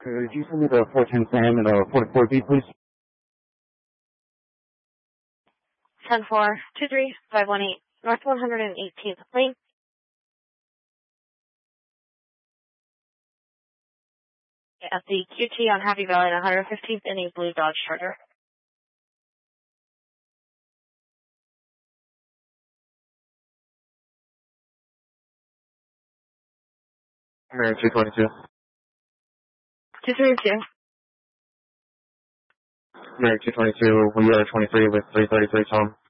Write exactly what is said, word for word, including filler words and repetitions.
Could you send me the four ten Sam and the forty-four B, please? ten four two three five one eight, North one hundred eighteenth Lane. At the Q T on Happy Valley one hundred fifteenth in a blue Dodge Charger. American two twenty-two. two three two. American two twenty-two, we are twenty-three with three thirty-three Tom.